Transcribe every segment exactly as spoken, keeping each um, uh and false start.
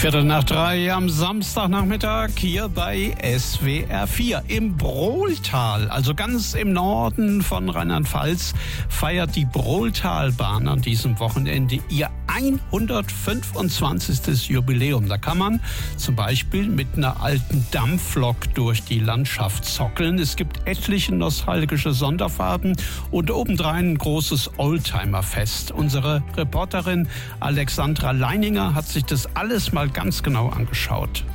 Viertel nach drei am Samstagnachmittag hier bei S W R vier. Im Brohltal, also ganz im Norden von Rheinland-Pfalz, feiert die Brohltalbahn an diesem Wochenende ihr hundertfünfundzwanzigstes Jubiläum. Da kann man zum Beispiel mit einer alten Dampflok durch die Landschaft zockeln. Es gibt etliche nostalgische Sonderfahrten und obendrein ein großes Oldtimerfest. Unsere Reporterin Alexandra Leininger hat sich das alles mal ganz genau angeschaut.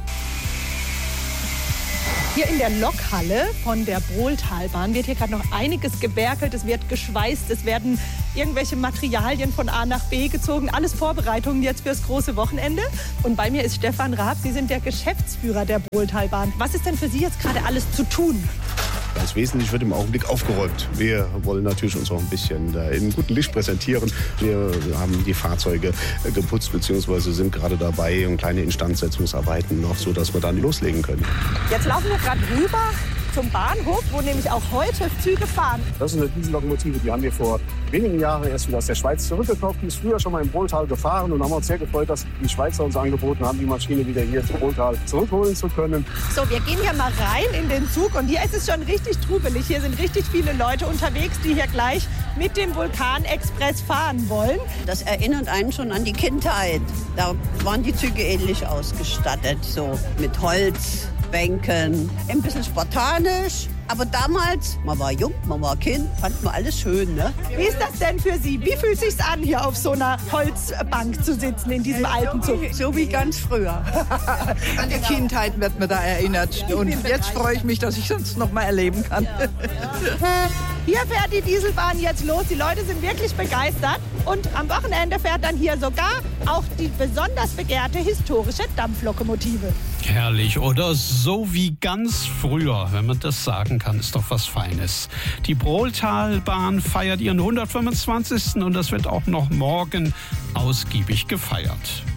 Hier in der Lokhalle von der Brohltalbahn wird hier gerade noch einiges gewerkelt. Es wird geschweißt, es werden irgendwelche Materialien von A nach B gezogen. Alles Vorbereitungen jetzt fürs große Wochenende. Und bei mir ist Stefan Raab. Sie sind der Geschäftsführer der Brohltalbahn. Was ist denn für Sie jetzt gerade alles zu tun? Ganz wesentlich wird im Augenblick aufgeräumt. Wir wollen natürlich uns auch ein bisschen in gutem Licht präsentieren. Wir haben die Fahrzeuge geputzt bzw. sind gerade dabei und kleine Instandsetzungsarbeiten noch, sodass wir dann loslegen können. Jetzt laufen wir gerade rüber zum Bahnhof, wo nämlich auch heute Züge fahren. Das ist eine Diesellokomotive, die haben wir vor wenigen Jahren erst wieder aus der Schweiz zurückgekauft. Die ist früher schon mal im Brohltal gefahren und haben uns sehr gefreut, dass die Schweizer uns angeboten haben, die Maschine wieder hier zum Brohltal zurückholen zu können. So, wir gehen hier mal rein in den Zug und hier ist es schon richtig trubelig. Hier sind richtig viele Leute unterwegs, die hier gleich mit dem Vulkanexpress fahren wollen. Das erinnert einen schon an die Kindheit. Da waren die Züge ähnlich ausgestattet, so mit Holz. Bänken, ein bisschen spartanisch. Aber damals, man war jung, man war Kind, fand man alles schön, ne? Wie ist das denn für Sie? Wie fühlt es sich an, hier auf so einer Holzbank zu sitzen, in diesem alten Zug? So wie ganz früher. An die Kindheit wird mir da erinnert. Und jetzt freue ich mich, dass ich das noch mal erleben kann. Hier fährt die Dieselbahn jetzt los. Die Leute sind wirklich begeistert. Und am Wochenende fährt dann hier sogar auch die besonders begehrte historische Dampflokomotive. Herrlich, oder? So wie ganz früher, wenn man das sagen kann, ist doch was Feines. Die Brohltalbahn feiert ihren hundertfünfundzwanzigsten und das wird auch noch morgen ausgiebig gefeiert.